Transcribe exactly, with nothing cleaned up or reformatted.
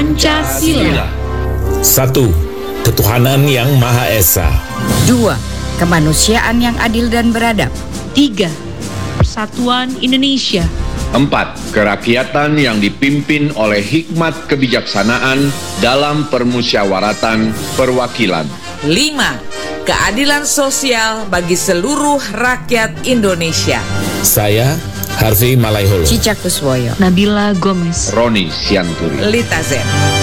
Pancasila. Satu, ketuhanan yang Maha Esa. Dua, kemanusiaan yang adil dan beradab. Tiga, persatuan Indonesia. Empat, kerakyatan yang dipimpin oleh hikmat kebijaksanaan dalam permusyawaratan perwakilan. Lima, keadilan sosial bagi seluruh rakyat Indonesia. Saya, Harvey Malaiholo. Cica Kuswoyo. Nabila Gomez. Roni Sianturi. Lita Zen.